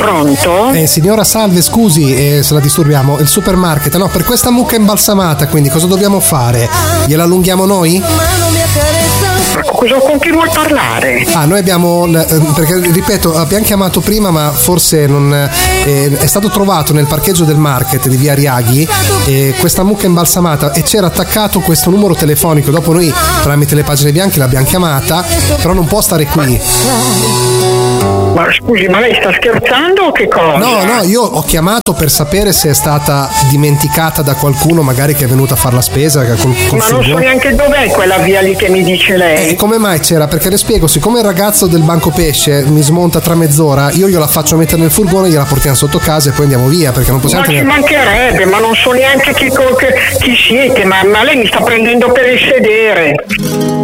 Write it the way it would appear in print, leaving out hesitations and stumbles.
Pronto? Signora, salve, scusi se la disturbiamo. Il supermarket, no, per questa mucca imbalsamata, quindi cosa dobbiamo fare? Gliela allunghiamo noi? Con chi vuol parlare? Noi abbiamo, perché ripeto, abbiamo chiamato prima ma forse non è stato trovato nel parcheggio del market di via Ariaghi questa mucca imbalsamata e c'era attaccato questo numero telefonico. Dopo noi tramite le pagine bianche l'abbiamo chiamata, però non può stare qui. Ma scusi, ma lei sta scherzando o che cosa? No, io ho chiamato per sapere se è stata dimenticata da qualcuno, magari che è venuto a fare la spesa ma non so neanche dov'è quella via lì che mi dice lei. Come mai c'era? Perché le spiego, siccome il ragazzo del banco pesce mi smonta tra mezz'ora, io gliela faccio mettere nel furgone, gliela portiamo sotto casa e poi andiamo via, perché non possiamo. Ma ci mancherebbe, ma non so neanche chi siete, ma lei mi sta prendendo per il sedere.